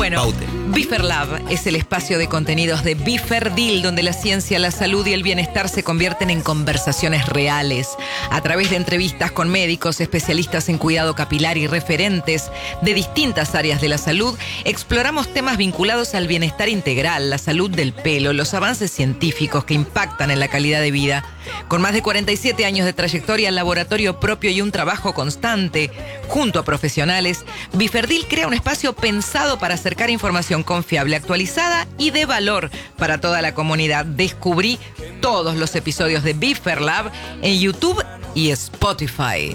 Bueno, Paute. Biffer Lab es el espacio de contenidos de Biferdil, donde la ciencia, la salud y el bienestar se convierten en conversaciones reales. A través de entrevistas con médicos, especialistas en cuidado capilar y referentes de distintas áreas de la salud, exploramos temas vinculados al bienestar integral, la salud del pelo, los avances científicos que impactan en la calidad de vida. Con más de 47 años de trayectoria, laboratorio propio y un trabajo constante junto a profesionales, Biferdil crea un espacio pensado para acercar información confiable, actualizada y de valor para toda la comunidad. Descubrí todos los episodios de Biffer Lab en YouTube y Spotify.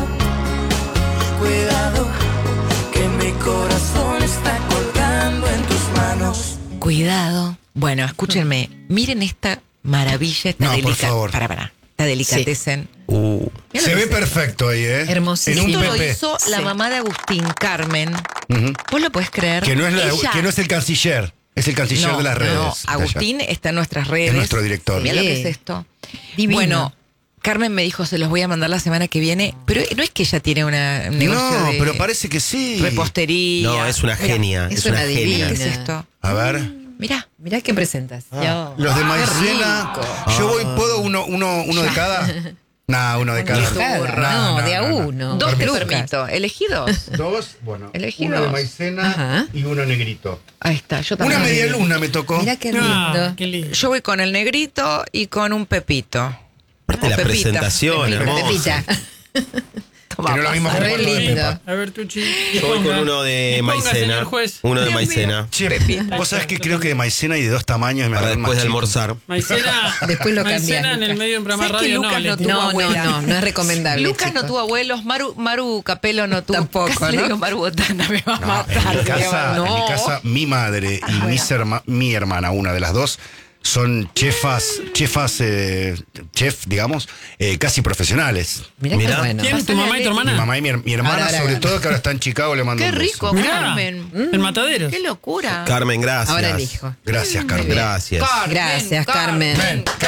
Cuidado, que mi corazón está colgando en tus manos. Cuidado. Bueno, escúchenme, miren esta maravilla, esta No, por favor. Esta delicatessen. Se ve perfecto ahí, ¿eh? Hermosísimo. En un Esto lo PP. hizo la mamá de Agustín, Carmen. Ujú. ¿Vos lo podés creer? Que no es el canciller, es el canciller No, de las redes. no, de allá. Agustín está en nuestras redes. Es nuestro director. Mira lo que es Sí. esto. Divino. Bueno, Carmen me dijo, se los voy a mandar la semana que viene, pero no es que ella tiene un negocio No, de pero parece que sí. repostería. No, es una genia. es Es una una genia. divina. ¿Qué es esto? A ver. Mirá. Mirá qué presentación. Los de maicena. Yo ¿puedo uno de cada? Nah, uno de cada. No, de a uno. Dos te Lucas. permito. Elegí dos. Dos, bueno. Elegí uno de dos. maicena Ajá. y uno negrito. Ahí está, yo Una también. media luna me tocó. Mirá qué lindo. Ah, qué lindo. Yo voy con el negrito y con un pepito. Aparte la Pepita. presentación, Pepita. hermosa. Pepita. Que no es lo mismo que Re el de lindo. Pepa. A ver, Tuchi. Yo voy con uno de Disponga, maicena. señor juez. Uno de Dios maicena. Che, vos sabés que creo que de maicena y de dos tamaños me Para agarran después más de chico. almorzar. Maicena, Después lo maicena cambiás, en el Lucas. medio de un programa de ¿Sabes que radio, Lucas no. no tuvo No, abuela? no es recomendable. Lucas chicos. no tuvo abuelos, Maru Capelo no tuvo. Tampoco, Casi le ¿no? digo Maru Botana, me va a No, matar. en mi casa, mi madre y mi hermana, una de las dos, son chef, digamos, casi profesionales. Mirá qué Mirá. bueno. ¿Quién? ¿Tu mamá y tu Mi hermana? mamá y mi hermana, Ahora sobre gana. todo, que ahora está en Chicago, le mando Qué un beso. rico, Mirá. Carmen. En Mataderos. Qué locura. Carmen, gracias. Ahora elijo. Gracias, Carmen. Gracias. Gracias, Carmen. Ven,